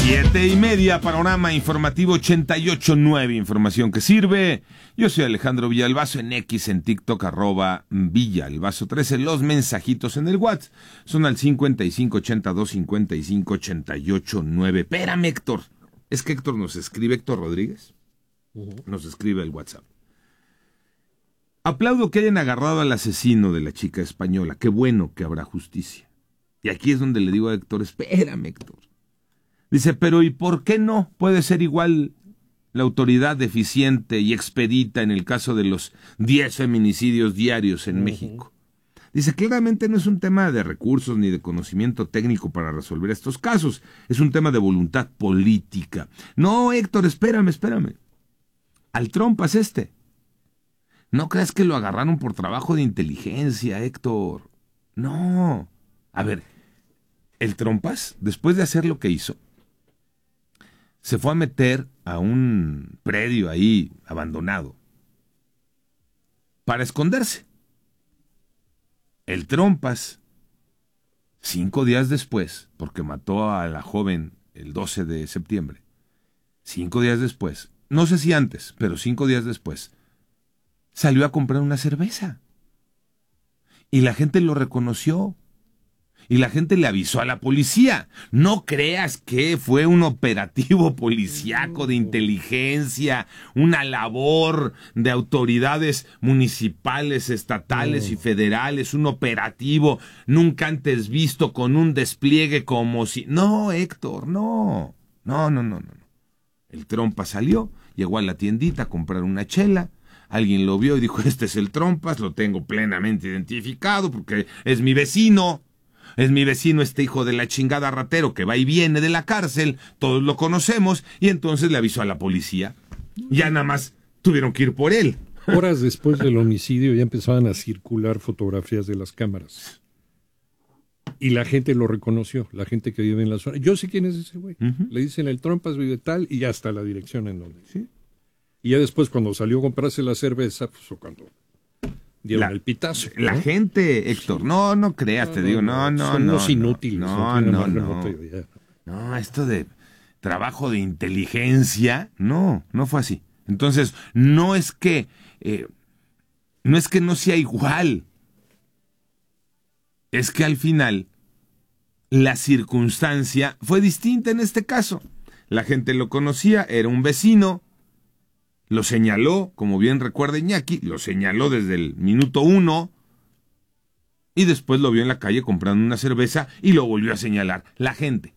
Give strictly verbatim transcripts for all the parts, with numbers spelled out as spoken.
Siete y media, panorama informativo ochenta y ocho punto nueve, información que sirve. Yo soy Alejandro Villalbazo, en X, en TikTok, arroba Villalbazo trece. Los mensajitos en el WhatsApp son al cincuenta y cinco ochenta y dos cincuenta y cinco ochenta y ocho nueve. Espérame, Héctor. Es que Héctor nos escribe, Héctor Rodríguez, nos escribe el WhatsApp. Aplaudo que hayan agarrado al asesino de la chica española. Qué bueno que habrá justicia. Y aquí es donde le digo a Héctor, espérame, Héctor. Dice, pero ¿y por qué no puede ser igual la autoridad deficiente y expedita en el caso de los diez feminicidios diarios en uh-huh. México? Dice, claramente no es un tema de recursos ni de conocimiento técnico para resolver estos casos. Es un tema de voluntad política. No, Héctor, espérame, espérame. Al trompas este. No creas que lo agarraron por trabajo de inteligencia, Héctor. No. A ver, el trompas, después de hacer lo que hizo, se fue a meter a un predio ahí abandonado para esconderse. El trompas, cinco días después, porque mató a la joven el doce de septiembre, cinco días después, no sé si antes, pero cinco días después, salió a comprar una cerveza. Y la gente lo reconoció. Y la gente le avisó a la policía. No creas que fue un operativo policíaco de inteligencia, una labor de autoridades municipales, estatales y federales, un operativo nunca antes visto con un despliegue como si... No, Héctor, no. No, no, no, no. El trompa salió, llegó a la tiendita a comprar una chela. Alguien lo vio y dijo, este es el trompas, lo tengo plenamente identificado porque es mi vecino. Es mi vecino este hijo de la chingada ratero que va y viene de la cárcel, todos lo conocemos, y entonces le avisó a la policía. Ya nada más tuvieron que ir por él. Horas después del homicidio ya empezaban a circular fotografías de las cámaras. Y la gente lo reconoció, la gente que vive en la zona. Yo sé quién es ese güey. Uh-huh. Le dicen el trompas vive tal y ya está la dirección en donde. ¿Sí? Y ya después cuando salió a comprarse la cerveza, pues o cuando... dieron la, el pitazo. La ¿no? gente, Héctor, no, no creas, no, te no, digo, no, no, son no. unos inútiles. No, no, no. No. no, esto de trabajo de inteligencia, no, no fue así. Entonces, no es que, eh, no es que no sea igual. Es que al final, la circunstancia fue distinta en este caso. La gente lo conocía, era un vecino. Lo señaló, como bien recuerda Iñaki, lo señaló desde el minuto uno y después lo vio en la calle comprando una cerveza y lo volvió a señalar. La gente.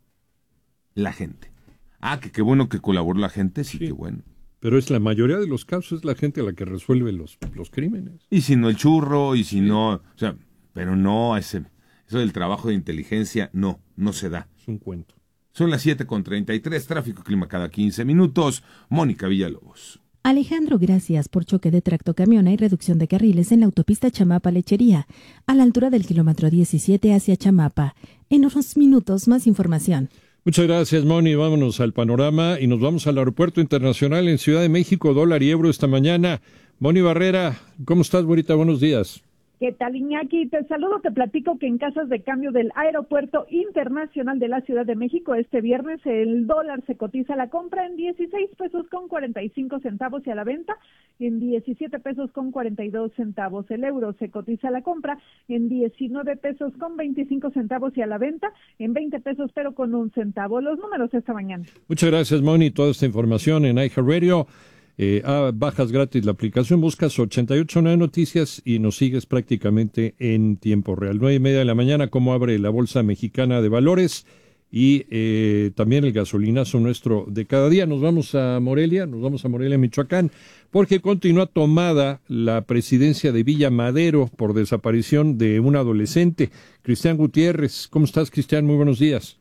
La gente. Ah, que qué bueno que colaboró la gente, sí, sí, qué bueno. Pero es la mayoría de los casos es la gente la que resuelve los, los crímenes. Y si no el churro, y si sí. no, o sea, pero no, ese, eso del trabajo de inteligencia, no, no se da. Es un cuento. Son las siete con treinta y tres, tráfico clima cada quince minutos. Mónica Villalobos. Alejandro, gracias. Por choque de tractocamión hay reducción de carriles en la autopista Chamapa-Lechería, a la altura del kilómetro diecisiete hacia Chamapa. En unos minutos, más información. Muchas gracias, Moni. Vámonos al panorama y nos vamos al Aeropuerto Internacional en Ciudad de México, dólar y euro esta mañana. Moni Barrera, ¿cómo estás, güerita? Buenos días. ¿Qué tal, Iñaki? Te saludo, te platico que en casas de cambio del Aeropuerto Internacional de la Ciudad de México este viernes el dólar se cotiza a la compra en dieciséis pesos con cuarenta y cinco centavos y a la venta en diecisiete pesos con cuarenta y dos centavos. El euro se cotiza a la compra en diecinueve pesos con veinticinco centavos y a la venta en veinte pesos pero con un centavo. Los números esta mañana. Muchas gracias, Moni. Toda esta información en iHeartRadio. Eh, ah, bajas gratis la aplicación, buscas ochenta y ocho nueve Noticias y nos sigues prácticamente en tiempo real. Nueve y media de la mañana, cómo abre la Bolsa Mexicana de Valores y eh, también el gasolinazo nuestro de cada día. Nos vamos a Morelia, nos vamos a Morelia, Michoacán, porque continúa tomada la presidencia de Villa Madero por desaparición de un adolescente. Cristian Gutiérrez, ¿cómo estás, Cristian? Muy buenos días.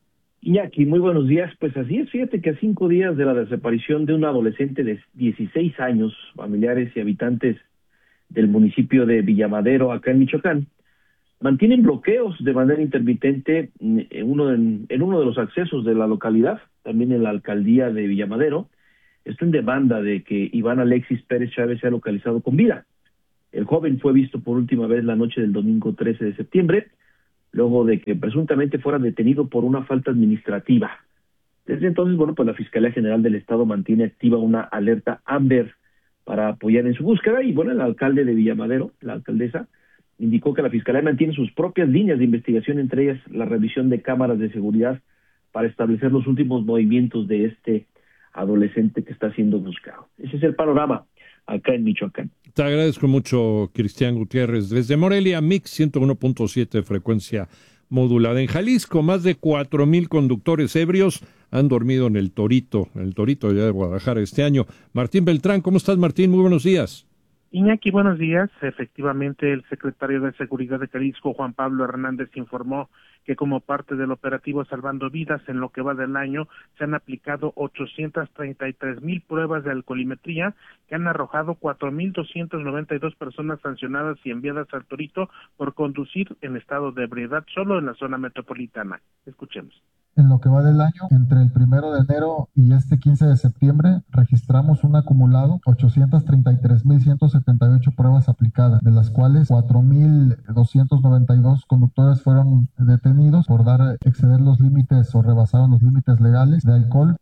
Iñaki, muy buenos días. Pues así es, fíjate que a cinco días de la desaparición de un adolescente de dieciséis años, familiares y habitantes del municipio de Villamadero, acá en Michoacán, mantienen bloqueos de manera intermitente en uno, en, en uno de los accesos de la localidad, también en la alcaldía de Villamadero. Esto en demanda de que Iván Alexis Pérez Chávez sea localizado con vida. El joven fue visto por última vez la noche del domingo trece de septiembre, luego de que presuntamente fuera detenido por una falta administrativa. Desde entonces, bueno, pues la Fiscalía General del Estado mantiene activa una alerta Amber para apoyar en su búsqueda, y bueno, el alcalde de Villamadero, la alcaldesa, indicó que la Fiscalía mantiene sus propias líneas de investigación, entre ellas la revisión de cámaras de seguridad para establecer los últimos movimientos de este adolescente que está siendo buscado. Ese es el panorama acá en Michoacán. Te agradezco mucho, Cristian Gutiérrez. Desde Morelia, Mix ciento uno punto siete, frecuencia modulada. En Jalisco, más de cuatro mil conductores ebrios han dormido en el Torito, en el Torito de Guadalajara este año. Martín Beltrán, ¿cómo estás, Martín? Muy buenos días. Iñaki, buenos días. Efectivamente, el secretario de Seguridad de Jalisco, Juan Pablo Hernández, informó que como parte del operativo Salvando Vidas, en lo que va del año, se han aplicado ochocientas treinta y tres mil pruebas de alcoholimetría que han arrojado cuatro mil doscientas noventa y dos personas sancionadas y enviadas al Torito por conducir en estado de ebriedad solo en la zona metropolitana. Escuchemos. En lo que va del año, entre el primero de enero y este quince de septiembre, registramos un acumulado ochocientas treinta y tres mil ciento setenta y ocho pruebas aplicadas, de las cuales cuatro mil doscientos noventa y dos conductores fueron detenidos por dar exceder los límites o rebasaron los límites legales de alcohol.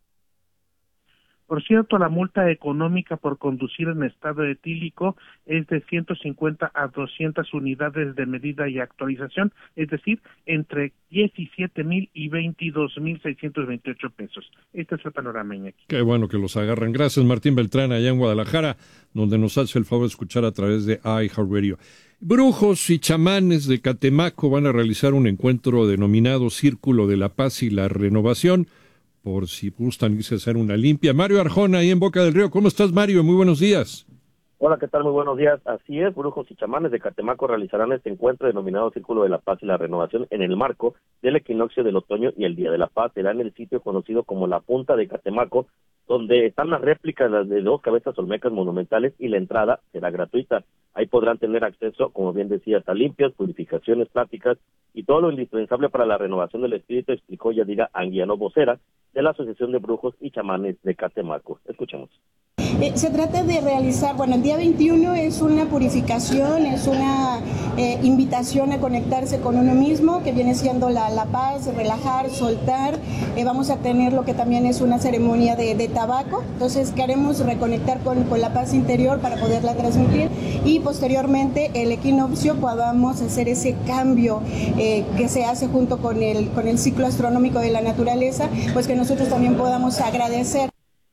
Por cierto, la multa económica por conducir en estado etílico es de ciento cincuenta a doscientas unidades de medida y actualización, es decir, entre diecisiete mil y veintidós mil seiscientos veintiocho pesos. Este es el panorama, Iñaki. Qué bueno que los agarran. Gracias, Martín Beltrán, allá en Guadalajara, donde nos hace el favor de escuchar a través de iHeartRadio. Brujos y chamanes de Catemaco van a realizar un encuentro denominado Círculo de la Paz y la Renovación, por si gustan irse a hacer una limpia. Mario Arjona, ahí en Boca del Río. ¿Cómo estás, Mario? Muy buenos días. Hola, ¿qué tal? Muy buenos días. Así es, brujos y chamanes de Catemaco realizarán este encuentro denominado Círculo de la Paz y la Renovación en el marco del equinoccio del otoño y el Día de la Paz. Será en el sitio conocido como la Punta de Catemaco, donde están las réplicas de dos cabezas olmecas monumentales, y la entrada será gratuita. Ahí podrán tener acceso, como bien decías, a limpias, purificaciones, pláticas y todo lo indispensable para la renovación del espíritu, explicó Yadira Anguiano, vocera de la Asociación de Brujos y Chamanes de Catemaco. Escuchemos. Eh, se trata de realizar, bueno, el día veintiuno es una purificación, es una eh, invitación a conectarse con uno mismo, que viene siendo la, la paz, relajar, soltar. Eh, vamos a tener lo que también es una ceremonia de, de tabaco, entonces queremos reconectar con, con la paz interior para poderla transmitir, y posteriormente el equinoccio podamos hacer ese cambio eh, que se hace junto con el, con el ciclo astronómico de la naturaleza, pues que nosotros también podamos agradecer.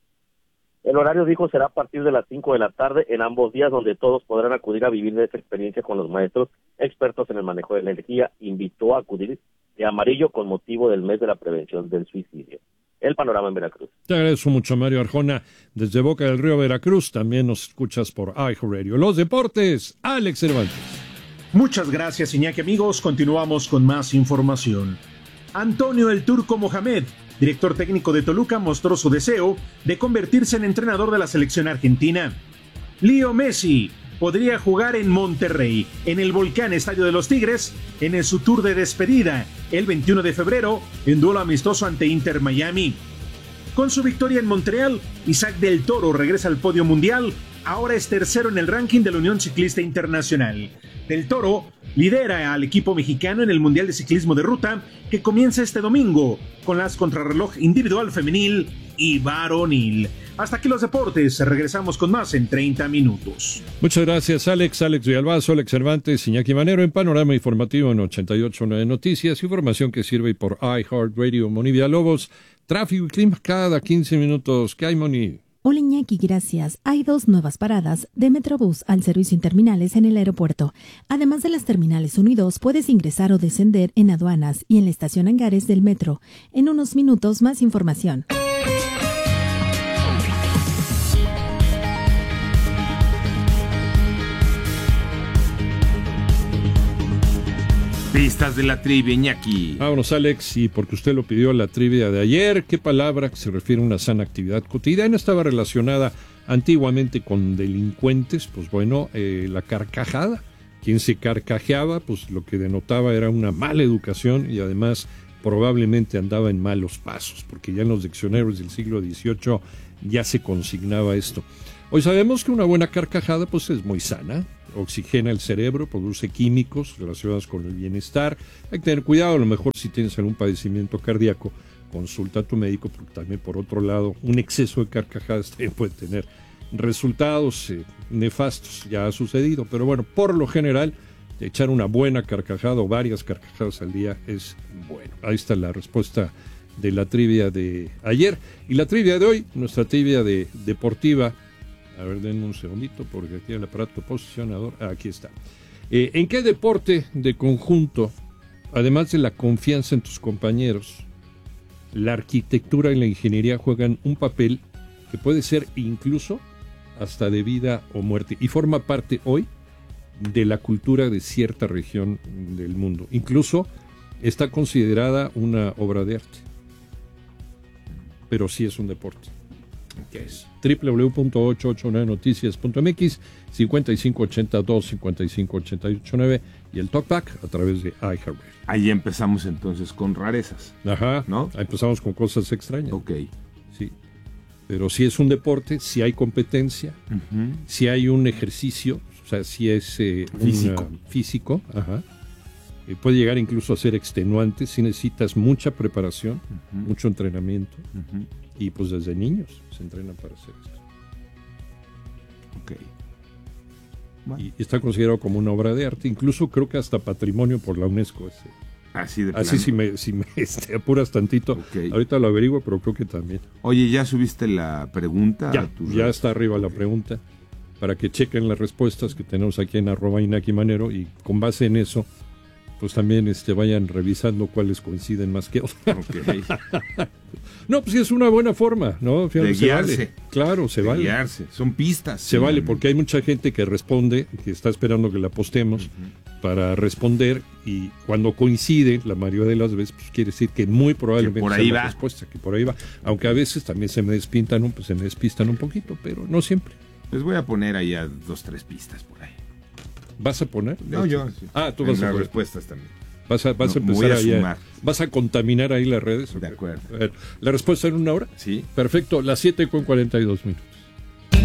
El horario, dijo, será a partir de las cinco de la tarde en ambos días, donde todos podrán acudir a vivir esta experiencia con los maestros expertos en el manejo de la energía. Invitó a acudir de amarillo con motivo del mes de la prevención del suicidio. El panorama en Veracruz. Te agradezco mucho, Mario Arjona. Desde Boca del Río, Veracruz, también nos escuchas por iHeartRadio. Los deportes, Alex Cervantes. Muchas gracias, Iñaki. Amigos, continuamos con más información. Antonio el Turco Mohamed, director técnico de Toluca, mostró su deseo de convertirse en entrenador de la selección argentina. Leo Messi podría jugar en Monterrey, en el Volcán Estadio de los Tigres, en su tour de despedida, el veintiuno de febrero, en duelo amistoso ante Inter Miami. Con su victoria en Montreal, Isaac del Toro regresa al podio mundial, ahora es tercero en el ranking de la Unión Ciclista Internacional. Del Toro lidera al equipo mexicano en el Mundial de Ciclismo de Ruta, que comienza este domingo con las contrarreloj individual femenil y varonil. Hasta aquí los deportes, regresamos con más en treinta minutos. Muchas gracias, Alex, Alex Villalbazo, Alex Cervantes, Iñaki Manero, en Panorama Informativo en ochenta y ocho punto nueve Noticias, información que sirve por iHeartRadio. Moni Villalobos, tráfico y clima cada quince minutos. ¿Qué hay, Moni? Hola, Iñaki, gracias. Hay dos nuevas paradas de Metrobús al servicio interterminales en el aeropuerto. Además de las terminales uno y dos, puedes ingresar o descender en aduanas y en la estación Hangares del metro. En unos minutos, más información. Pistas de la trivia, Iñaki. Vámonos, Alex, y porque usted lo pidió, la trivia de ayer. ¿Qué palabra que se refiere a una sana actividad cotidiana estaba relacionada antiguamente con delincuentes? Pues bueno, eh, la carcajada. Quien se carcajeaba, pues lo que denotaba era una mala educación y además probablemente andaba en malos pasos, porque ya en los diccionarios del siglo dieciocho ya se consignaba esto. Hoy sabemos que una buena carcajada pues es muy sana, oxigena el cerebro, produce químicos relacionados con el bienestar. Hay que tener cuidado, a lo mejor si tienes algún padecimiento cardíaco, consulta a tu médico, porque también por otro lado, un exceso de carcajadas también puede tener resultados eh, nefastos. Ya ha sucedido, pero bueno, por lo general, echar una buena carcajada o varias carcajadas al día es bueno. Ahí está la respuesta de la trivia de ayer. Y la trivia de hoy, nuestra trivia de deportiva. A ver, denme un segundito porque aquí el aparato posicionador. Ah, aquí está. Eh, ¿En qué deporte de conjunto, además de la confianza en tus compañeros, la arquitectura y la ingeniería juegan un papel que puede ser incluso hasta de vida o muerte y forma parte hoy de la cultura de cierta región del mundo? Incluso está considerada una obra de arte, pero sí es un deporte. ¿Qué es? doble u doble u doble u punto ochocientos ochenta y nueve noticias punto m x, cincuenta y cinco ochenta y dos, cincuenta y cinco ochenta y ocho nueve y el Talkback a través de iHeartRadio. Ahí empezamos entonces con rarezas. Ajá, ¿no? Ahí empezamos con cosas extrañas. Ok. Sí. Pero si es un deporte, si hay competencia, Uh-huh. si hay un ejercicio, o sea, si es eh, Físico. una- físico, ajá. Eh, puede llegar incluso a ser extenuante si necesitas mucha preparación, Ujú. mucho entrenamiento, Ujú. y pues desde niños se entrenan para hacer esto. Ok. Bueno, Y está considerado como una obra de arte, incluso creo que hasta patrimonio por la UNESCO. Ese. así de Así plano. si me, si me este, apuras tantito, Ok. ahorita lo averiguo, pero creo que también. Oye, ¿ya subiste la pregunta? Ya, a tus ya redes? está arriba la pregunta, para que chequen las respuestas que tenemos aquí en arroba Inaki Manero, y con base en eso, pues también este, vayan revisando cuáles coinciden más que otras. Ok. No, pues sí es una buena forma, ¿no? De se guiarse. vale. Claro, se De vale. guiarse. Son pistas. Se vale, porque hay mucha gente que responde, que está esperando que la postemos para responder, y cuando coincide, la mayoría de las veces, pues quiere decir que muy probablemente Que por sea ahí la va. respuesta, que por ahí va. Aunque a veces también se me despintan, un- pues se me despistan un poquito, pero no siempre. Les voy a poner ahí a dos, tres pistas por ahí. ¿Vas a poner? No, yo. sí. Ah, tú En vas a las poner. respuestas también. Vas a, vas a No, me empezar voy a ahí a- sumar. ¿Vas a contaminar ahí las redes? De acuerdo. A ver, ¿la respuesta en una hora? Sí. Perfecto, las siete con cuarenta y dos minutos.